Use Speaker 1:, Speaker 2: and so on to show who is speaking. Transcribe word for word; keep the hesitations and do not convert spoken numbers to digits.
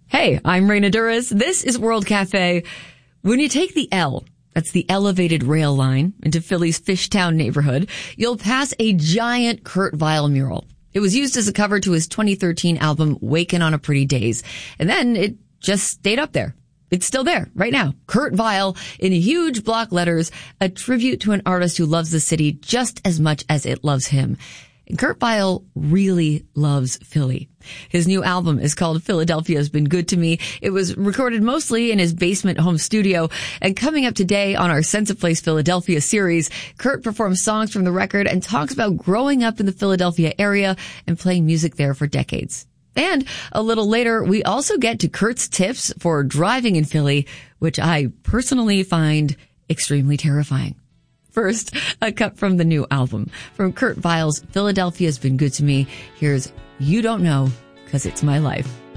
Speaker 1: Hey, I'm Raina Duras. This is World Cafe. When you take the L, that's the elevated rail line, into Philly's Fishtown neighborhood, you'll pass a giant Kurt Vile mural. It was used as a cover to his twenty thirteen album, Wakin' on a Pretty Daze. And then it just stayed up there. It's still there right now. Kurt Vile in huge block letters, a tribute to an artist who loves the city just as much as it loves him. And Kurt Vile really loves Philly. His new album is called Philadelphia's Been Good to Me. It was recorded mostly in his basement home studio. And coming up today on our Sense of Place Philadelphia series, Kurt performs songs from the record and talks about growing up in the Philadelphia area and playing music there for decades. And a little later, we also get to Kurt's tips for driving in Philly, which I personally find extremely terrifying. First, a cut from the new album. From Kurt Vile's Philadelphia's Been Good to Me, here's You Don't Know, 'Cause It's My Life.